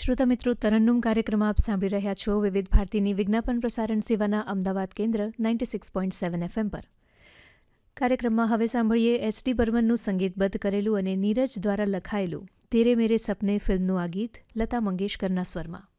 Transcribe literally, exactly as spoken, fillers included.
શ્રોતા મિત્રો, તરન્નુમ કાર્યક્રમ આપ સાંભળી રહ્યા છો વિવિધ ભારતીની વિજ્ઞાપન પ્રસારણ સેવાના અમદાવાદ કેન્દ્ર ninety six point seven FM પર. કાર્યક્રમમાં હવે સાંભળીએ એચ ડી બર્મનનું સંગીતબદ્ધ કરેલું અને નીરજ દ્વારા લખાયેલું તેરે મેરે સપને ફિલ્મનું આ ગીત લતા મંગેશકરના સ્વરમાં.